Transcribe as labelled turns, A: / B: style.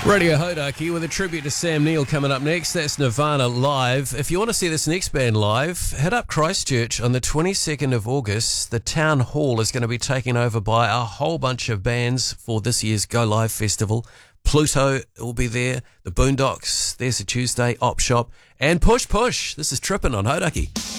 A: Radio Hodaki with a tribute to Sam Neill coming up next. That's Nirvana live. If you want to see this next band live, head up Christchurch on the 22nd of August. The town hall is going to be taken over by a whole bunch of bands for this year's Go Live Festival. Pluto will be there, the Boondocks, there's a Tuesday, Op Shop, and Push Push. This is Trippin' on Hodaki.